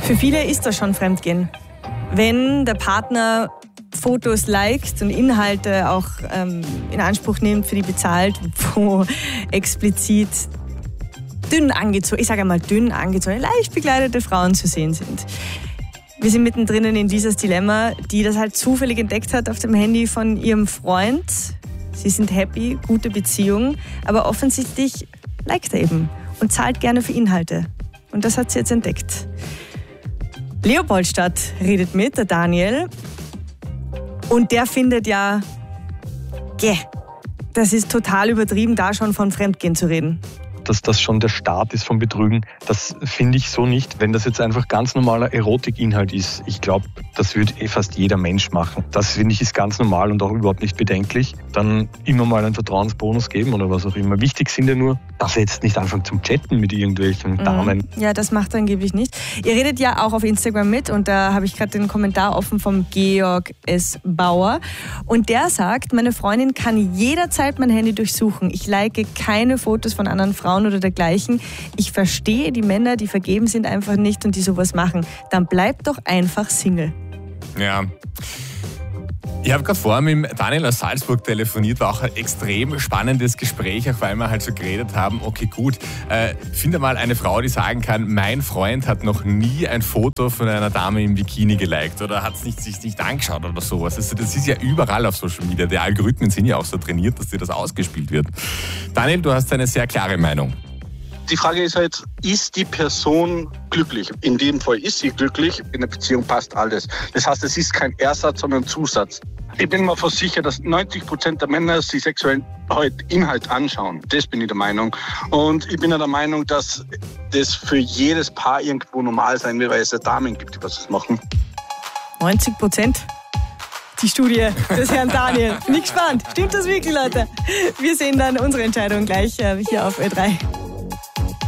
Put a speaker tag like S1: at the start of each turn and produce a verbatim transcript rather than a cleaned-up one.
S1: Für viele ist das schon Fremdgehen. Wenn der Partner Fotos liked und Inhalte auch ähm, in Anspruch nimmt, für die bezahlt, wo explizit dünn angezogen, ich sage einmal dünn angezogene, leicht bekleidete Frauen zu sehen sind. Wir sind mittendrin in dieses Dilemma, die das halt zufällig entdeckt hat auf dem Handy von ihrem Freund. Sie sind happy, gute Beziehung, aber offensichtlich liked er eben und zahlt gerne für Inhalte. Und das hat sie jetzt entdeckt. Leopoldstadt redet mit, der Daniel. Und der findet ja, geh, das ist total übertrieben, da schon von Fremdgehen zu reden.
S2: Dass das schon der Start ist vom Betrügen, das finde ich so nicht. Wenn das jetzt einfach ganz normaler Erotikinhalt ist, ich glaube, das würde eh fast jeder Mensch machen. Das finde ich ist ganz normal und auch überhaupt nicht bedenklich. Dann immer mal einen Vertrauensbonus geben oder was auch immer. Wichtig sind ja nur, dass er jetzt nicht anfängt zum Chatten mit irgendwelchen Damen.
S1: Ja, das macht er angeblich nicht. Ihr redet ja auch auf Instagram mit und da habe ich gerade den Kommentar offen vom Georg S. Bauer. Und der sagt, meine Freundin kann jederzeit mein Handy durchsuchen. Ich like keine Fotos von anderen Frauen oder dergleichen. Ich verstehe die Männer, die vergeben sind, einfach nicht und die sowas machen. Dann bleibt doch einfach Single.
S3: Ja. Ich habe gerade vorher mit Daniel aus Salzburg telefoniert, war auch ein extrem spannendes Gespräch, auch weil wir halt so geredet haben, okay gut, äh, finde mal eine Frau, die sagen kann, mein Freund hat noch nie ein Foto von einer Dame im Bikini geliked oder hat es nicht, sich nicht angeschaut oder sowas. Also das ist ja überall auf Social Media. Die Algorithmen sind ja auch so trainiert, dass dir das ausgespielt wird. Daniel, du hast eine sehr klare Meinung.
S4: Die Frage ist halt, ist die Person glücklich? In dem Fall ist sie glücklich, in der Beziehung passt alles. Das heißt, es ist kein Ersatz, sondern ein Zusatz. Ich bin mir fast sicher, dass neunzig Prozent der Männer sich sexuellen Inhalt anschauen. Das bin ich der Meinung. Und ich bin ja der Meinung, dass das für jedes Paar irgendwo normal sein wird, weil es ja Damen gibt, die was das machen.
S1: neunzig Prozent? Die Studie des Herrn Daniel. Bin ich gespannt. Stimmt das wirklich, Leute? Wir sehen dann unsere Entscheidung gleich hier auf Ö drei.